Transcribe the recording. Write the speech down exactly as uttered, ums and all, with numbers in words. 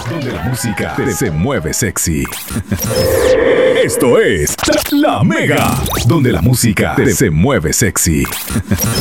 donde la música te- se mueve sexy. Esto es La Mega, donde la música te- se mueve sexy.